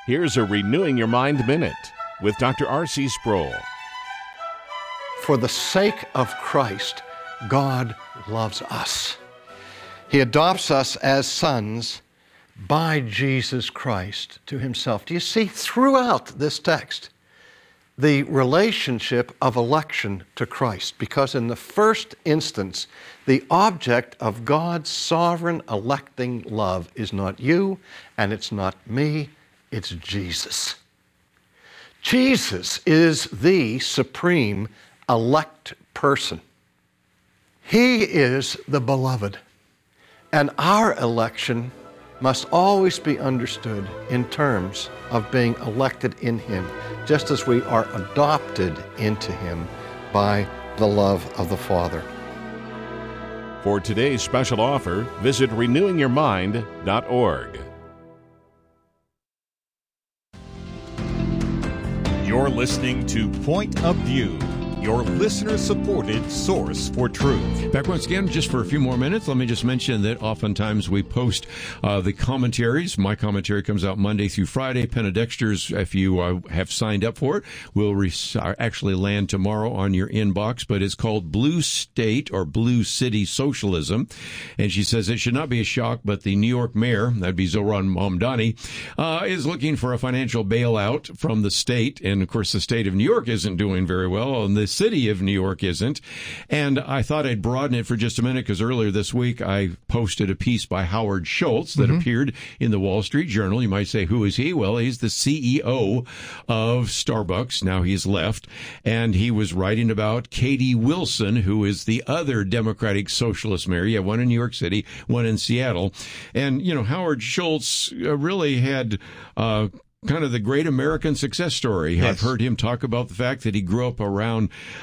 Here's a Renewing Your Mind Minute with Dr. R.C. Sproul. For the sake of Christ, God loves us. He adopts us as sons by Jesus Christ to himself. Do you see throughout this text the relationship of election to Christ? Because in the first instance, the object of God's sovereign electing love is not you and it's not me, it's Jesus. Jesus is the supreme elect person. He is the beloved. And our election must always be understood in terms of being elected in him, just as we are adopted into him by the love of the Father. For today's special offer, visit renewingyourmind.org. You're listening to Point of View, your listener-supported source for truth. Back once again, just for a few more minutes, let me just mention that oftentimes we post the commentaries. My commentary comes out Monday through Friday. Penedexter's, if you have signed up for it, will actually land tomorrow on your inbox, but it's called Blue State or Blue City Socialism. And she says it should not be a shock, but the New York mayor, that'd be Zohran Mamdani, is looking for a financial bailout from the state. And, of course, the state of New York isn't doing very well, and the city of New York isn't. And I thought I'd broaden it for just a minute because earlier this week I posted a piece by Howard Schultz that appeared in the Wall Street Journal. You might say, who is he? Well, he's the CEO of Starbucks. Now he's left. And he was writing about Katie Wilson, who is the other Democratic Socialist mayor. You have one in New York City, one in Seattle. And, you know, Howard Schultz really had kind of the great American success story. Yes. I've heard him talk about the fact that he grew up around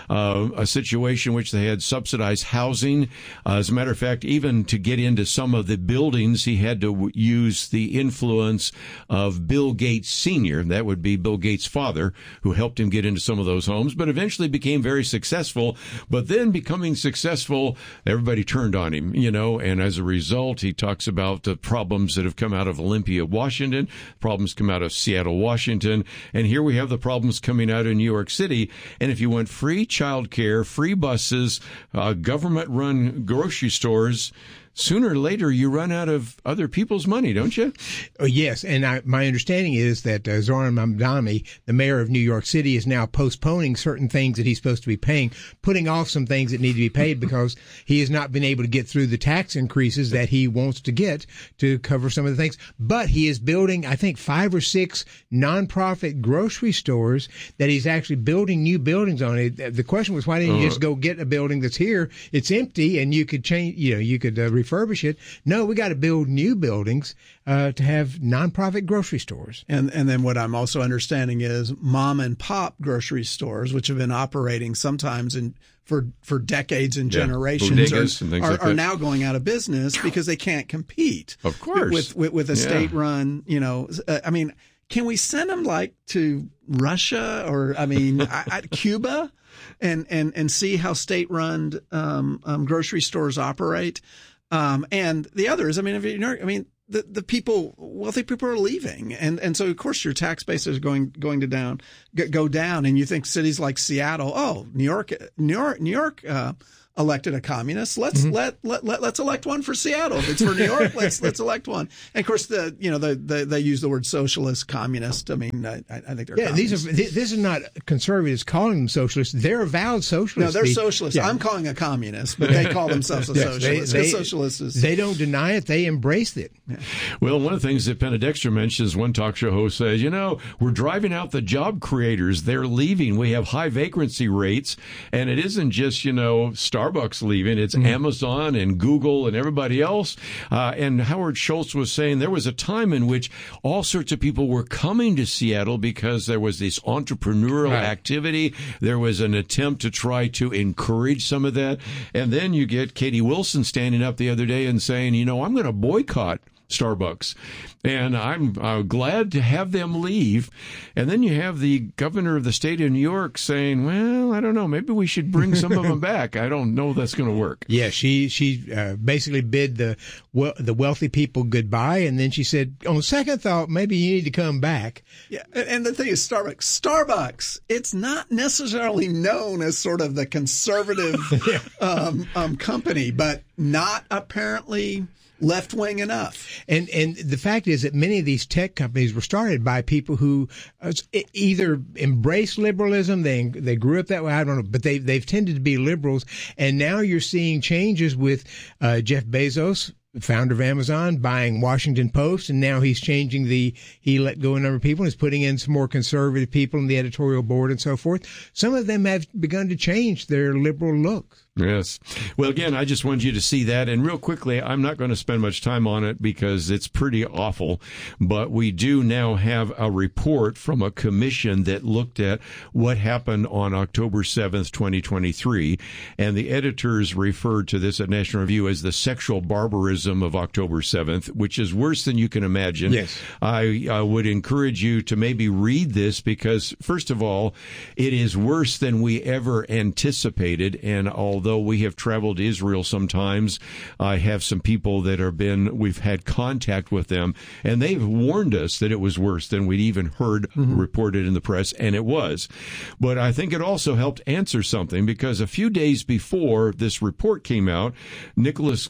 a situation in which they had subsidized housing. As a matter of fact, even to get into some of the buildings, he had to use the influence of Bill Gates Sr., that would be Bill Gates' father, who helped him get into some of those homes, but eventually became very successful. But then becoming successful, everybody turned on him, you know, and as a result, he talks about the problems that have come out of Olympia, Washington, problems come out of Seattle, Washington, and here we have the problems coming out of New York City. And if you want free childcare, free buses, government-run grocery stores, sooner or later you run out of other people's money, don't you? Oh, yes, and my understanding is that Zohran Mamdani, the mayor of New York City, is now postponing certain things that he's supposed to be paying, putting off some things that need to be paid because he has not been able to get through the tax increases that he wants to get to cover some of the things. But he is building, I think, 5 or 6 nonprofit grocery stores that he's actually building new buildings on. The question was, why didn't you just go get a building that's here? It's empty, and you could change, you know, you could refurbish it. No, we got to build new buildings to have nonprofit grocery stores. And then what I'm also understanding is mom and pop grocery stores, which have been operating sometimes for decades and generations, are now going out of business because they can't compete. Of course, with a state-run. You know, I mean, can we send them like to Russia or Cuba? And see how state-run grocery stores operate. And the others, the people, wealthy people are leaving. And so, of course, your tax base is going to go down. And you think cities like Seattle, New York, elected a communist. Let's elect one for Seattle. If it's for New York, let's elect one. And of course, they use the word socialist, communist. I mean, I think they're communists. This is not conservatives calling them socialists. They're avowed socialists. No, they're socialists. Yeah. I'm calling a communist, but they call themselves a socialist. Socialists. They don't deny it. They embraced it. Yeah. Well, one of the things that Penedexter mentions, one talk show host says, we're driving out the job creators. They're leaving. We have high vacancy rates, and it isn't just, Starbucks leaving. It's Amazon and Google and everybody else. And Howard Schultz was saying there was a time in which all sorts of people were coming to Seattle because there was this entrepreneurial activity. There was an attempt to try to encourage some of that. And then you get Katie Wilson standing up the other day and saying, I'm going to boycott Starbucks. And I'm glad to have them leave. And then you have the governor of the state of New York saying, well, I don't know, maybe we should bring some of them back. I don't know that's going to work. Yeah, she basically bid the wealthy people goodbye, and then she said, on second thought, maybe you need to come back. Yeah, and the thing is, Starbucks, it's not necessarily known as sort of the conservative company, but not apparently left-wing enough. And the fact is that many of these tech companies were started by people who either embrace liberalism, they grew up that way, I don't know, but they've tended to be liberals. And now you're seeing changes with Jeff Bezos, founder of Amazon, buying Washington Post, and now he's changing he let go a number of people and is putting in some more conservative people in the editorial board and so forth. Some of them have begun to change their liberal look. Yes. Well, again, I just wanted you to see that. And real quickly, I'm not going to spend much time on it because it's pretty awful. But we do now have a report from a commission that looked at what happened on October 7th, 2023. And the editors referred to this at National Review as the sexual barbarism of October 7th, which is worse than you can imagine. Yes. I would encourage you to maybe read this because, first of all, it is worse than we ever anticipated. And although we have traveled to Israel sometimes, I have some people that we've had contact with them, and they've warned us that it was worse than we'd even heard reported in the press, and it was. But I think it also helped answer something because a few days before this report came out, Nicholas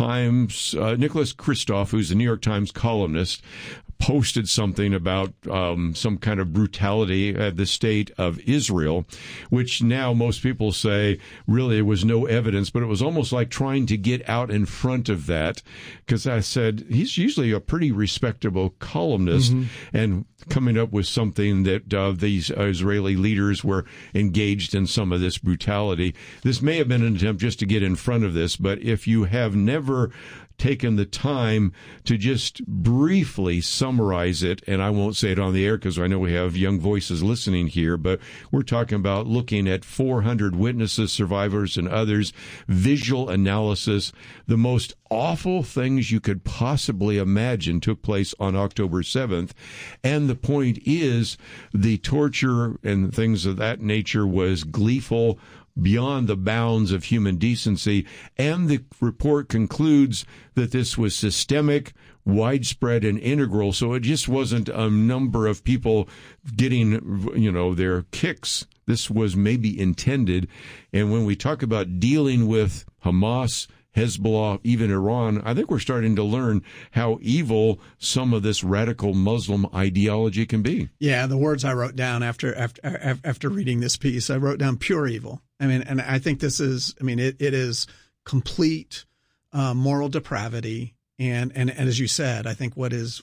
Kristof, who's a New York Times columnist, posted something about some kind of brutality at the state of Israel, which now most people say really there was no evidence, but it was almost like trying to get out in front of that, because I said he's usually a pretty respectable columnist, and coming up with something that these Israeli leaders were engaged in some of this brutality. This may have been an attempt just to get in front of this, but if you have never taken the time to just briefly summarize it, and I won't say it on the air because I know we have young voices listening here, but we're talking about looking at 400 witnesses, survivors, and others, visual analysis. The most awful things you could possibly imagine took place on October 7th, and the point is the torture and things of that nature was gleeful, beyond the bounds of human decency, and the report concludes that this was systemic, widespread, and integral, so it just wasn't a number of people getting, their kicks. This was maybe intended, and when we talk about dealing with Hamas, Hezbollah, even Iran, I think we're starting to learn how evil some of this radical Muslim ideology can be. Yeah, the words I wrote down after reading this piece, I wrote down pure evil. I mean, and I think this is, it is complete moral depravity. And as you said, I think what is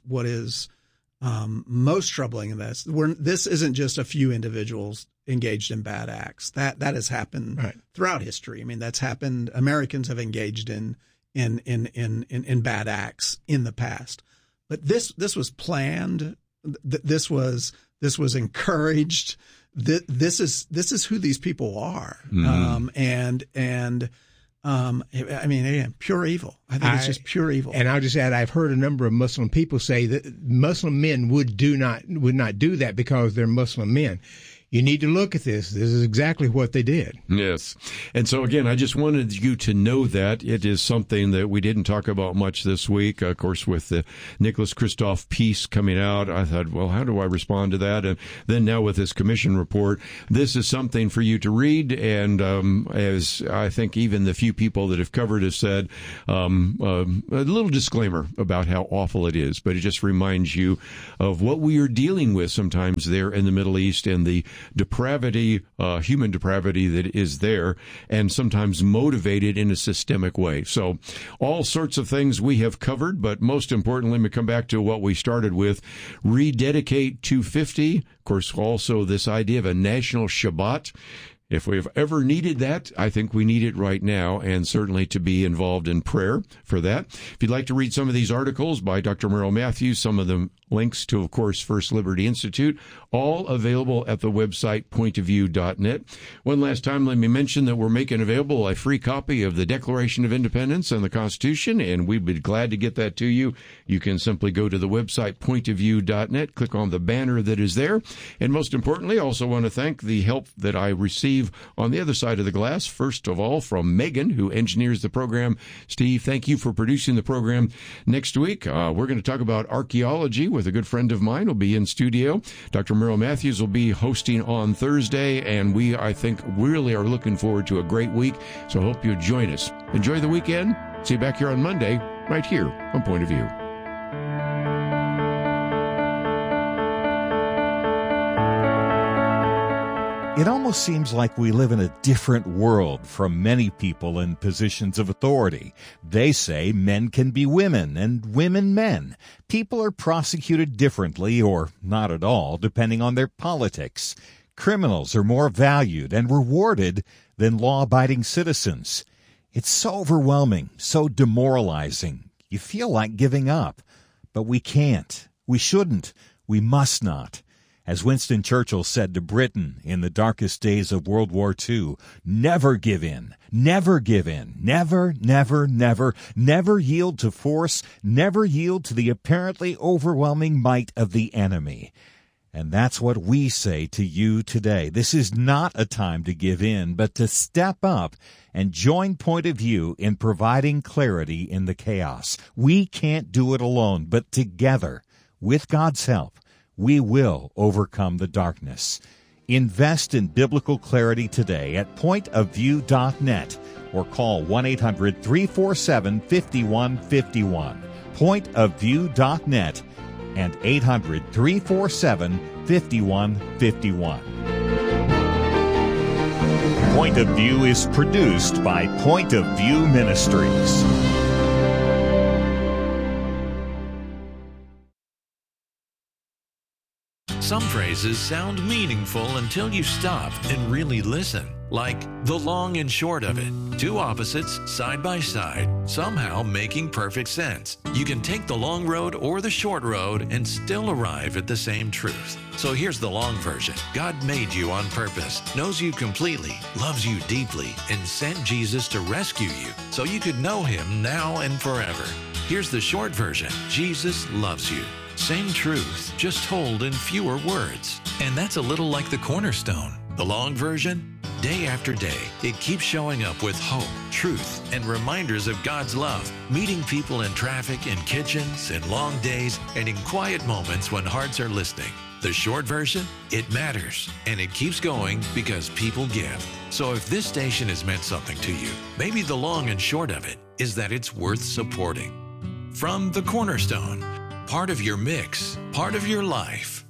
most troubling in this isn't just a few individuals engaged in bad acts. That has happened throughout history. I mean, that's happened. Americans have engaged in bad acts in the past. But this was planned. This was encouraged. This is who these people are. Again, pure evil. I think it's just pure evil. And I'll just add, I've heard a number of Muslim people say that Muslim men would not do that because they're Muslim men. You need to look at this. This is exactly what they did. Yes. And so, again, I just wanted you to know that it is something that we didn't talk about much this week. Of course, with the Nicholas Kristof piece coming out, I thought, well, how do I respond to that? And then now with this commission report, this is something for you to read. And as I think even the few people that have covered have said, a little disclaimer about how awful it is. But it just reminds you of what we are dealing with sometimes there in the Middle East and the depravity, human depravity that is there, and sometimes motivated in a systemic way. So all sorts of things we have covered, but most importantly, we come back to what we started with, Rededicate 250. Of course, also this idea of a national Shabbat. If we've ever needed that, I think we need it right now, and certainly to be involved in prayer for that. If you'd like to read some of these articles by Dr. Merrill Matthews, some of them links to, of course, First Liberty Institute, all available at the website pointofview.net. One last time, let me mention that we're making available a free copy of the Declaration of Independence and the Constitution, and we'd be glad to get that to you. You can simply go to the website pointofview.net, click on the banner that is there, and most importantly, I also want to thank the help that I receive on the other side of the glass, first of all from Megan, who engineers the program. Steve, thank you for producing the program. Next week, we're going to talk about archaeology with a good friend of mine. Will be in studio. Dr. Merrill Matthews will be hosting on Thursday, and we, I think, really are looking forward to a great week, so I hope you'll join us. Enjoy the weekend. See you back here on Monday, right here on Point of View. It almost seems like we live in a different world from many people in positions of authority. They say men can be women and women men. People are prosecuted differently or not at all, depending on their politics. Criminals are more valued and rewarded than law-abiding citizens. It's so overwhelming, so demoralizing. You feel like giving up. But we can't. We shouldn't. We must not. As Winston Churchill said to Britain in the darkest days of World War II, never give in, never give in, never, never, never, never yield to force, never yield to the apparently overwhelming might of the enemy. And that's what we say to you today. This is not a time to give in, but to step up and join Point of View in providing clarity in the chaos. We can't do it alone, but together, with God's help, we will overcome the darkness. Invest in biblical clarity today at pointofview.net or call 1-800-347-5151. Pointofview.net and 800-347-5151. Point of View is produced by Point of View Ministries. Some phrases sound meaningful until you stop and really listen. Like the long and short of it. Two opposites side by side, somehow making perfect sense. You can take the long road or the short road and still arrive at the same truth. So here's the long version. God made you on purpose, knows you completely, loves you deeply, and sent Jesus to rescue you so you could know Him now and forever. Here's the short version. Jesus loves you. Same truth, just told in fewer words. And that's a little like the cornerstone. The long version? Day after day, it keeps showing up with hope, truth, and reminders of God's love, meeting people in traffic, in kitchens, in long days, and in quiet moments when hearts are listening. The short version? It matters, and it keeps going because people give. So if this station has meant something to you, maybe the long and short of it is that it's worth supporting. From the Cornerstone, part of your mix, part of your life.